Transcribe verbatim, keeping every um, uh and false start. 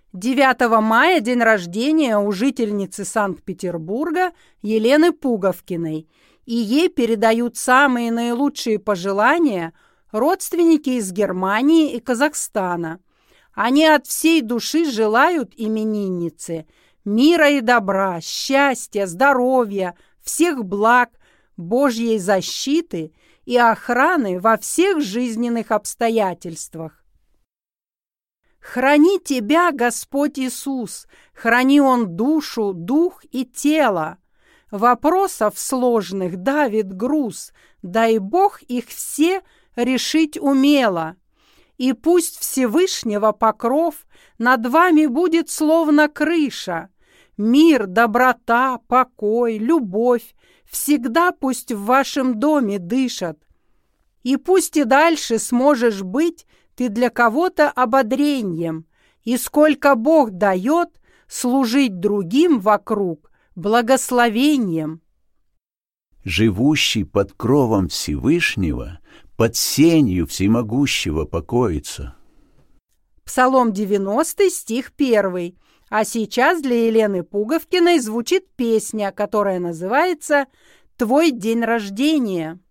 девятого мая день рождения у жительницы Санкт-Петербурга Елены Пуговкиной, и ей передают самые наилучшие пожелания родственники из Германии и Казахстана. Они от всей души желают имениннице мира и добра, счастья, здоровья, всех благ, Божьей защиты и охраны во всех жизненных обстоятельствах. Храни тебя, Господь Иисус, храни Он душу, дух и тело. Вопросов сложных давит груз, дай Бог их все решить умело. И пусть Всевышнего покров над вами будет словно крыша. Мир, доброта, покой, любовь всегда пусть в вашем доме дышат. И пусть и дальше сможешь быть ты для кого-то ободрением, и сколько Бог дает служить другим вокруг благословением. Живущий под кровом Всевышнего, под сенью всемогущего покоится. Псалом девяностый, стих первый. А сейчас для Елены Пуговкиной звучит песня, которая называется «Твой день рождения».